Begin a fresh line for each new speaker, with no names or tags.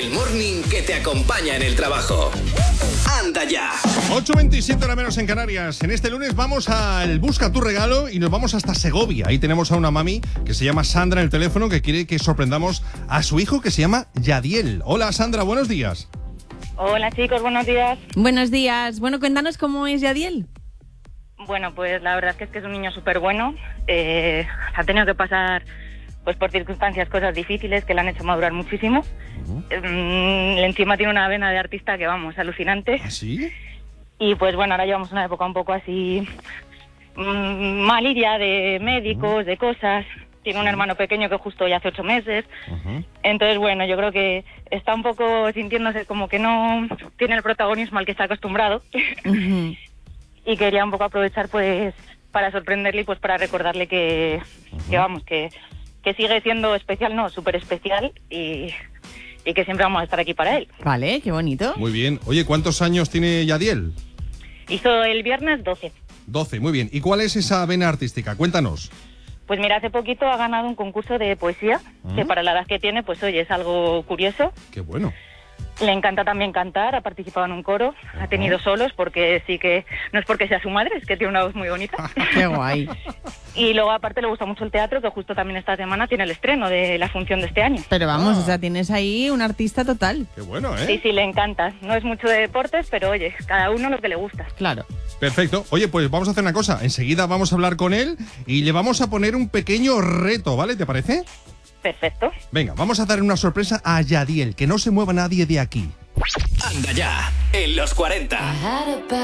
El morning que te acompaña en el trabajo. ¡Anda ya!
8:27 hora menos en Canarias. En este lunes vamos al Busca tu regalo y nos vamos hasta Segovia. Ahí tenemos a una mami que se llama Sandra en el teléfono que quiere que sorprendamos a su hijo que se llama Yadiel. Hola Sandra, buenos días.
Hola chicos, buenos días.
Buenos días. Bueno, cuéntanos cómo es Yadiel.
Bueno, pues la verdad es que es un niño súper bueno. Ha tenido que pasar pues por circunstancias, cosas difíciles que le han hecho madurar muchísimo. Encima tiene una vena de artista que vamos, alucinante.
¿Ah, sí?
Y pues bueno, ahora llevamos una época un poco así malilla de médicos, de cosas. Tiene un hermano pequeño que justo ya hace 8 meses. Entonces, bueno, yo creo que está un poco sintiéndose como que no tiene el protagonismo al que está acostumbrado. Y quería un poco aprovechar pues para sorprenderle y pues para recordarle que vamos, que sigue siendo especial, no, súper especial y que siempre vamos a estar aquí para él.
Vale, qué bonito.
Muy bien. Oye, ¿cuántos años tiene Yadiel?
Hizo el viernes 12.
12, muy bien. ¿Y cuál es esa vena artística? Cuéntanos.
Pues mira, hace poquito ha ganado un concurso de poesía, que para la edad que tiene, pues oye, es algo curioso.
Qué bueno.
Le encanta también cantar, ha participado en un coro, ha tenido solos, porque sí que no es porque sea su madre, es que tiene una voz muy bonita.
Qué guay.
Y luego aparte le gusta mucho el teatro, que justo también esta semana tiene el estreno de la función de este año.
Pero vamos, o sea, tienes ahí un artista total.
Qué bueno, ¿eh?
Sí, sí, le encanta. No es mucho de deportes, pero oye, cada uno lo que le gusta.
Claro.
Perfecto. Oye, pues vamos a hacer una cosa. Enseguida vamos a hablar con él y le vamos a poner un pequeño reto, ¿vale? ¿Te parece?
Perfecto.
Venga, vamos a dar una sorpresa a Yadiel, que no se mueva nadie de aquí.
¡Anda ya! En los 40.